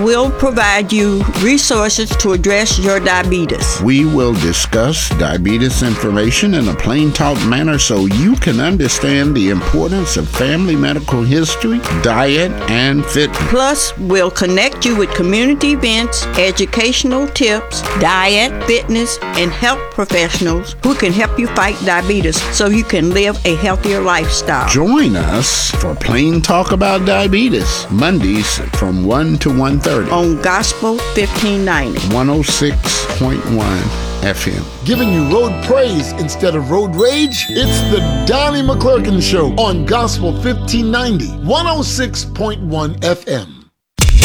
We'll provide you resources to address your diabetes. We will discuss diabetes information in a plain talk manner so you can understand the importance of family medical history, diet, and fitness. Plus, we'll connect you with community events, educational tips, diet, fitness, and health professionals who can help you fight diabetes so you can live a healthier lifestyle. Join us for Plain Talk About Diabetes, Mondays from 1 to 1:30 on Gospel 1590. 106.1 FM. Giving you road praise instead of road rage? It's the Donnie McClurkin Show on Gospel 1590, 106.1 FM.